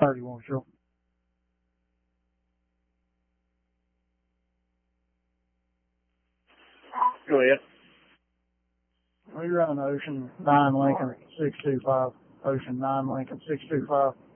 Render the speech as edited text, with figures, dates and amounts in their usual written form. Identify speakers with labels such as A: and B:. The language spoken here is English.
A: 31 Shore.
B: Go ahead.
A: We run Ocean 9 Lincoln 625. Ocean 9 Lincoln 625.